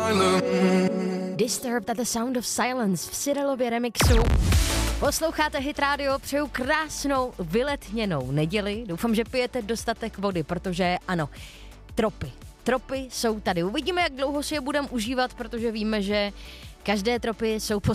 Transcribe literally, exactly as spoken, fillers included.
Disturbed at the Sound of Silence v Cyrilově remixu. Posloucháte Hit Radio, přeju krásnou vyletněnou neděli. Doufám, že pijete dostatek vody, protože ano, tropy. Tropy jsou tady. Uvidíme, jak dlouho si je budeme užívat, protože víme, že každé tropy jsou